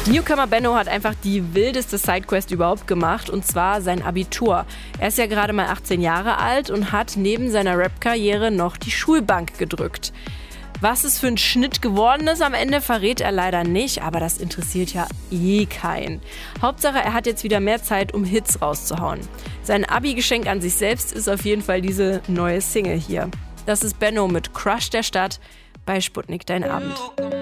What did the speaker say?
Newcomer Benno hat einfach die wildeste Sidequest überhaupt gemacht, und zwar sein Abitur. Er ist ja gerade mal 18 Jahre alt und hat neben seiner Rap-Karriere noch die Schulbank gedrückt. Was es für ein Schnitt geworden ist am Ende, verrät er leider nicht, aber das interessiert ja eh keinen. Hauptsache, er hat jetzt wieder mehr Zeit, um Hits rauszuhauen. Sein Abi-Geschenk an sich selbst ist auf jeden Fall diese neue Single hier. Das ist Benno mit Crush der Stadt bei Sputnik Dein Abend.